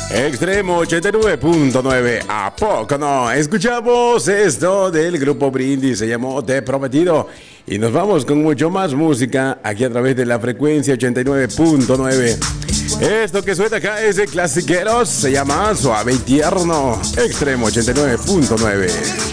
Extremo 89.9. ¿A poco no? Escuchamos esto del grupo Brindis. Se llamó Te he Prometido. Y nos vamos con mucho más música aquí a través de la frecuencia 89.9. Esto que suena acá es de Clasiqueros. Se llama Suave y Tierno. Extremo 89.9.